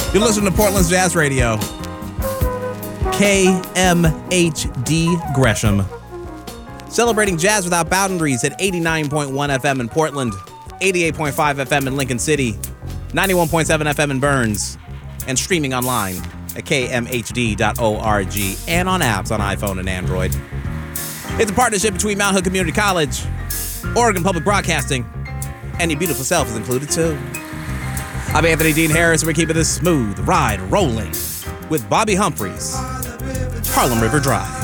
You're listening to Portland's Jazz Radio. KMHD Gresham. Celebrating jazz without boundaries at 89.1 FM in Portland, 88.5 FM in Lincoln City, 91.7 FM in Burns, and streaming online at kmhd.org and on apps on iPhone and Android. It's a partnership between Mount Hood Community College, Oregon Public Broadcasting, and your beautiful self is included too. I'm Anthony Dean Harris, and we're keeping this smooth ride rolling with Bobby Humphreys, Harlem River Drive.